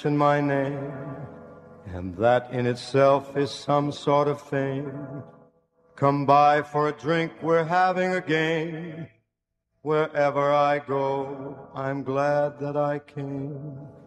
in my name, and that in itself is some sort of fame. Come by for a drink, we're having a game. Wherever I go, I'm glad that I came.